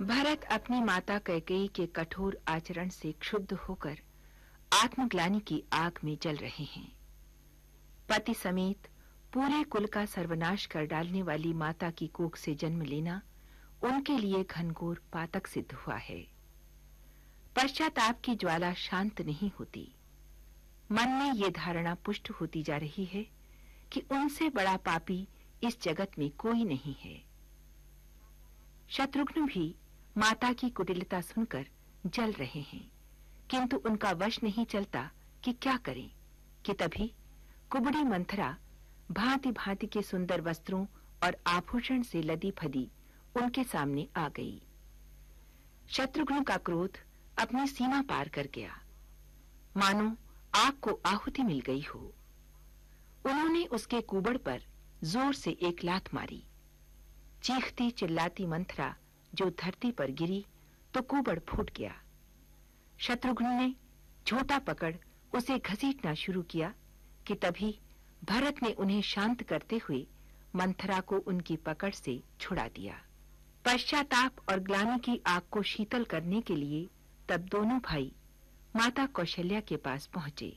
भरत अपनी माता कैकेयी के कठोर आचरण से क्षुब्ध होकर आत्मग्लानि की आग में जल रहे हैं। पति समेत पूरे कुल का सर्वनाश कर डालने वाली माता की कोख से जन्म लेना उनके लिए घनघोर पातक सिद्ध हुआ है। पश्चाताप की ज्वाला शांत नहीं होती। मन में ये धारणा पुष्ट होती जा रही है कि उनसे बड़ा पापी इस जगत में कोई नहीं है। शत्रुघ्न भी माता की कुटिलता सुनकर जल रहे हैं, किंतु उनका वश नहीं चलता कि क्या करें कि तभी कुबड़ी मंथरा भांति भांति के सुंदर वस्त्रों और आभूषण से लदी फदी उनके सामने आ गई। शत्रुघ्न का क्रोध अपनी सीमा पार कर गया, मानो आग को आहुति मिल गई हो। उन्होंने उसके कुबड़ पर जोर से एक लात मारी। चीखती चिल्लाती मंथरा जो धरती पर गिरी तो कुबड़ फूट गया। शत्रुघ्न ने झोटा पकड़ उसे घसीटना शुरू किया कि तभी भरत ने उन्हें शांत करते हुए मंथरा को उनकी पकड़ से छुड़ा दिया। पश्चाताप और ग्लानि की आग को शीतल करने के लिए तब दोनों भाई माता कौशल्या के पास पहुंचे।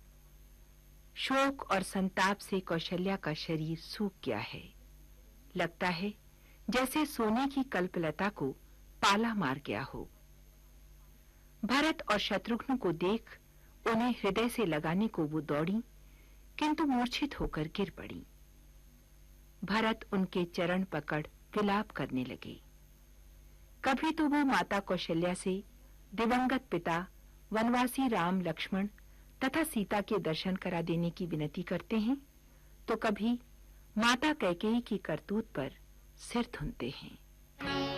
शोक और संताप से कौशल्या का शरीर सूख गया है। लगता है जैसे सोने की कल्पलता को पाला मार गया हो। भरत और शत्रुघ्न को देख उन्हें हृदय से लगाने को वो दौड़ी, किंतु मूर्छित होकर गिर पड़ी। भरत उनके चरण पकड़ विलाप करने लगे। कभी तो वो माता कौशल्या से दिवंगत पिता वनवासी राम लक्ष्मण तथा सीता के दर्शन करा देने की विनती करते हैं, तो कभी माता कैकेयी की करतूत पर सिर धुनते हैं।